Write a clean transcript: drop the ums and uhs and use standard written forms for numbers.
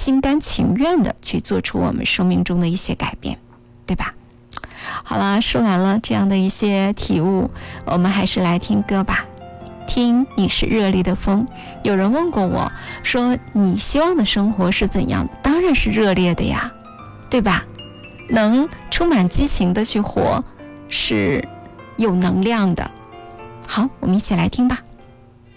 心甘情愿的去做出我们生命中的一些改变，对吧？好了，说完了这样的一些体悟，我们还是来听歌吧。听你是热烈的风。有人问过我说，你希望的生活是怎样的？当然是热烈的呀，对吧？能充满激情的去活，是有能量的。好，我们一起来听吧。